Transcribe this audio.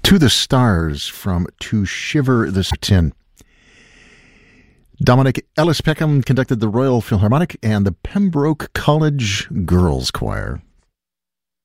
To the Stars from To Shiver the Tin. Dominic Ellis Peckham conducted the Royal Philharmonic and the Pembroke College Girls Choir.